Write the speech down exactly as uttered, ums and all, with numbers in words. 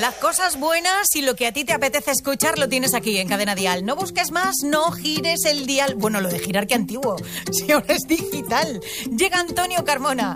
Las cosas buenas y lo que a ti te apetece escuchar lo tienes aquí en Cadena Dial. No busques más, no gires el dial. Bueno, lo de girar, qué antiguo. Si ahora es digital. Llega Antonio Carmona.